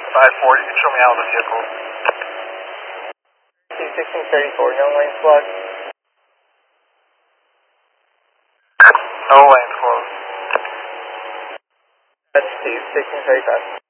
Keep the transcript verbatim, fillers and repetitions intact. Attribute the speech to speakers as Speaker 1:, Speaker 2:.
Speaker 1: five four, you can show me out of the vehicle.
Speaker 2: T sixteen thirty-four, no lanes blocked.
Speaker 1: No lanes closed.
Speaker 2: That's T sixteen thirty-five.